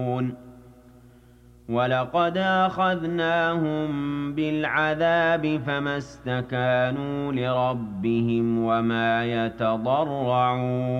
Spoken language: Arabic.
وَلَقَدْ أَخَذْنَاهُم بِالْعَذَابِ فَمَا اسْتَكَانُوا لِرَبِّهِمْ وَمَا يَتَضَرَّعُونَ